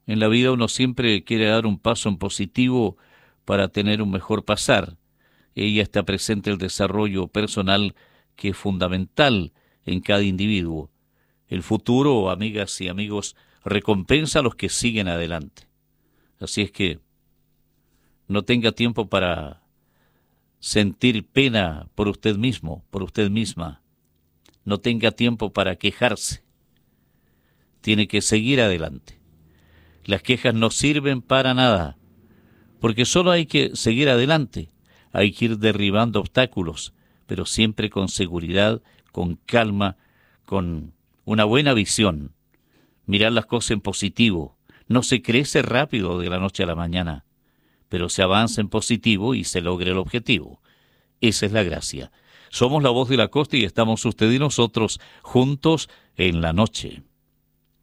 En la vida uno siempre quiere dar un paso en positivo para tener un mejor pasar. Ella está presente el desarrollo personal que es fundamental en cada individuo. El futuro, amigas y amigos, recompensa a los que siguen adelante. Así es que no tenga tiempo para sentir pena por usted mismo, por usted misma. No tenga tiempo para quejarse. Tiene que seguir adelante. Las quejas no sirven para nada, porque solo hay que seguir adelante. Hay que ir derribando obstáculos, pero siempre con seguridad, con calma, con una buena visión. Mirar las cosas en positivo. No se crece rápido de la noche a la mañana, pero se avanza en positivo y se logra el objetivo. Esa es la gracia. Somos la voz de la costa y estamos usted y nosotros juntos en la noche.